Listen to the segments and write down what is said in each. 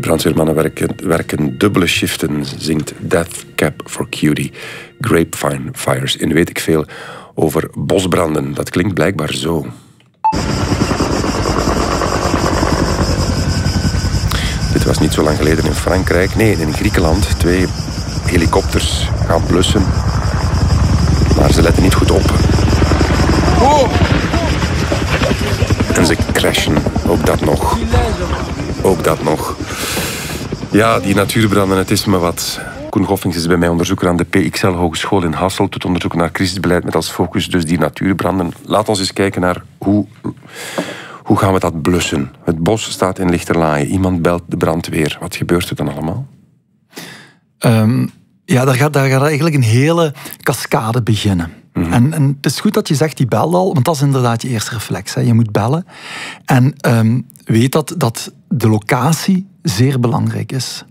brandweermannen werken dubbele shiften, zingt Death Cab for Cutie. Grapevine fires in weet ik veel over bosbranden. Dat klinkt blijkbaar zo. Dit was niet zo lang geleden in Frankrijk. Nee, in Griekenland. 2 helikopters gaan blussen. Maar ze letten niet goed op. Oh! En ze crashen. Ook dat nog. Ook dat nog. Ja, die natuurbranden, het is me wat. Koen Goffings is bij mij onderzoeker aan de PXL Hogeschool in Hasselt. Doet onderzoek naar crisisbeleid met als focus dus die natuurbranden. Laat ons eens kijken naar hoe gaan we dat blussen. Het bos staat in lichterlaaien. Iemand belt de brandweer. Wat gebeurt er dan allemaal? Daar gaat eigenlijk een hele cascade beginnen. Mm-hmm. En het is goed dat je zegt, die bel al, want dat is inderdaad je eerste reflex. Hè. Je moet bellen. En weet dat de locatie zeer belangrijk is.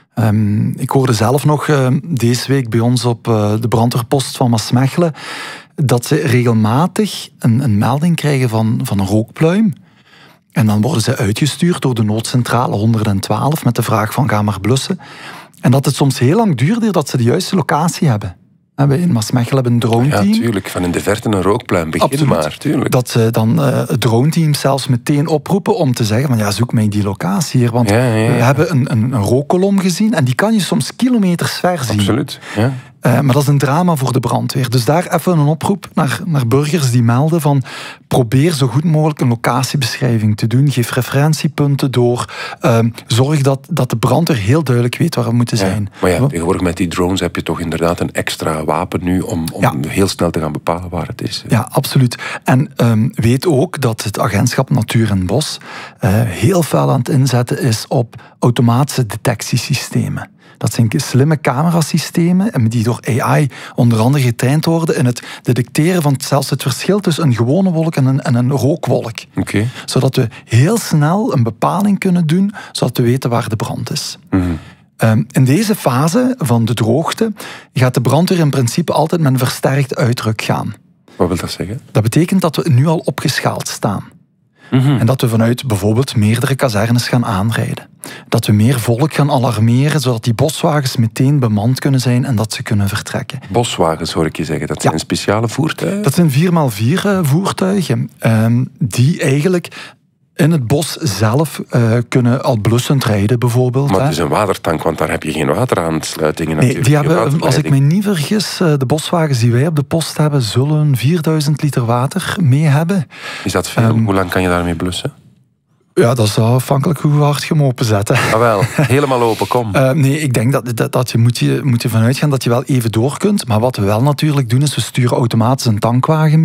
Ik hoorde zelf nog deze week bij ons op de brandweerpost van Maasmechelen dat ze regelmatig een melding krijgen van een rookpluim. En dan worden ze uitgestuurd door de noodcentrale 112 met de vraag van ga maar blussen. En dat het soms heel lang duurt dat ze de juiste locatie hebben. We in Maasmechelen hebben een droneteam. Ja, tuurlijk. Van in de verte een rookpluim. Begin maar, tuurlijk. Dat ze dan het droneteam zelfs meteen oproepen om te zeggen van ja, zoek mij die locatie hier. Want we hebben een rookkolom gezien en die kan je soms kilometers ver zien. Absoluut, ja. Maar dat is een drama voor de brandweer. Dus daar even een oproep naar burgers die melden van probeer zo goed mogelijk een locatiebeschrijving te doen. Geef referentiepunten door. Zorg dat de brandweer heel duidelijk weet waar we moeten zijn. Maar ja, tegenwoordig met die drones heb je toch inderdaad een extra wapen nu om heel snel te gaan bepalen waar het is. Ja, absoluut. En weet ook dat het agentschap Natuur en Bos heel fel aan het inzetten is op automatische detectiesystemen. Dat zijn slimme camerasystemen die door AI onder andere getraind worden in het detecteren van zelfs het verschil tussen een gewone wolk en een rookwolk. Okay. Zodat we heel snel een bepaling kunnen doen, zodat we weten waar de brand is. Mm-hmm. In deze fase van de droogte gaat de brandweer in principe altijd met een versterkt uitruk gaan. Wat wil dat zeggen? Dat betekent dat we nu al opgeschaald staan. Mm-hmm. En dat we vanuit bijvoorbeeld meerdere kazernes gaan aanrijden. Dat we meer volk gaan alarmeren, zodat die boswagens meteen bemand kunnen zijn en dat ze kunnen vertrekken. Boswagens, hoor ik je zeggen. Dat zijn speciale voertuigen? Dat zijn 4x4 voertuigen die eigenlijk in het bos zelf kunnen al blussend rijden, bijvoorbeeld. Maar het is een watertank, want daar heb je geen wateraansluitingen natuurlijk. Nee, die hebben, als ik me niet vergis, de boswagens die wij op de post hebben, zullen 4000 liter water mee hebben. Is dat veel? Hoe lang kan je daarmee blussen? Ja, dat is afhankelijk hoe hard je hem openzetten. Ah wel, helemaal open, kom. Nee, ik denk dat je moet ervan uitgaan dat je wel even door kunt. Maar wat we wel natuurlijk doen, is we sturen automatisch een tankwagen mee.